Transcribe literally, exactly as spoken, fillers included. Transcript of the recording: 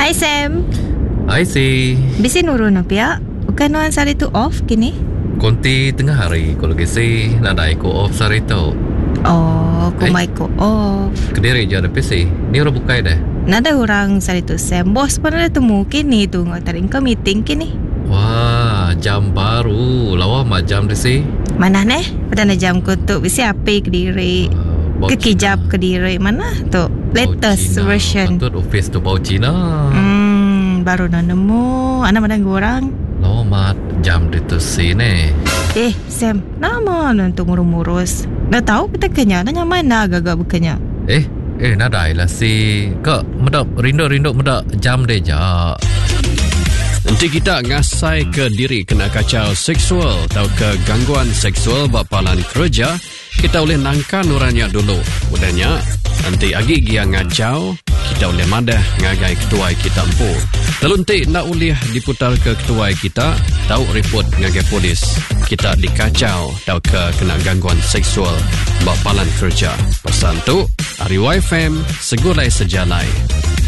Hai Sam. Hai si. Bisi nurun apa ya? Bukan nuan sari tu off kini? Konti tengah hari kalau kisi nada ko off sari tu. Oh, kumai ko off. Kediri je ada P C. Ni orang bukai dah. Nada orang sari tu Sam. Bos pun ada temu kini tu ngatarin ke meeting kini. Wah, jam baru. Lawa mah jam di si. Mana neh? Pada jam ko tu bisi api kediri. Uh, Kekijap kediri mana tu? Latest Cina. version. Patut office tu bau Cina. Hmm, baru nak nemu. Anak mana orang? Lawa mat jam di tu si ne. Eh, Sam, nama nanti murus-murus. Dah tahu kita kenya, nanya mana agak-agak bukannya. Eh, eh nada lah si. Kak, medap rindu-rindu medap jam deh ja. Nanti kita ngasai ke diri kena kacau seksual atau ke gangguan seksual bapalan kerja, kita boleh nangka nuranya dulu. Udahnya, nanti agi gia ngajau, kita boleh madah ngagai ketuai kita empu. Lalu nanti nak boleh diputar ke ketuai kita, tahu report ngagai polis. Kita dikacau atau ke kena gangguan seksual bapalan kerja. Pesan tu, Ari Y F M, segulai sejalai.